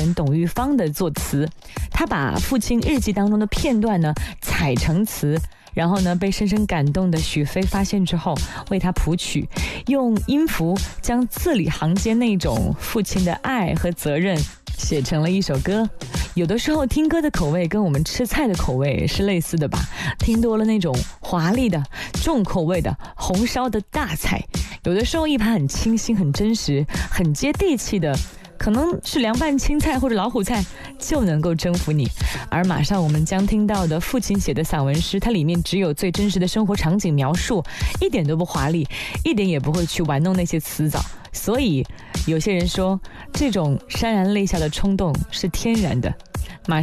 人董玉芳的作词，他把父亲日记当中的片段呢采成词，然后呢被深深感动的许飞发现之后，为他谱曲，用音符将字里行间那种父亲的爱和责任写成了一首歌。有的时候听歌的口味跟我们吃菜的口味是类似的吧，听多了那种华丽的重口味的红烧的大菜，有的时候一盘很清新很真实很接地气的，可能是凉拌青菜或者老虎菜就能够征服你。而马上我们将听到的父亲写的散文诗，它里面只有最真实的生活场景描述，一点都不华丽，一点也不会去玩弄那些词藻。所以有些人说这种潸然泪下的冲动是天然的。马上